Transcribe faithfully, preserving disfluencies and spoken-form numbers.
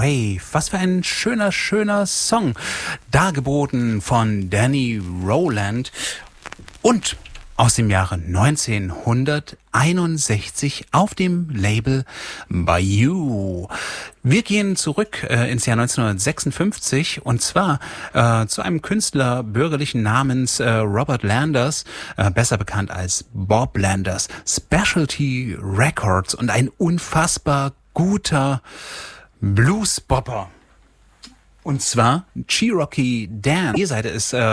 Wave. Was für ein schöner, schöner Song. Dargeboten von Danny Rowland und aus dem Jahre neunzehnhunderteinundsechzig auf dem Label Bayou. Wir gehen zurück äh, ins Jahr neunzehnhundertsechsundfünfzig und zwar äh, zu einem Künstler bürgerlichen Namens äh, Robert Landers, äh, besser bekannt als Bob Landers, Specialty Records und ein unfassbar guter Blues-Bopper. Und zwar Cherokee Dan. Die Seite ist äh,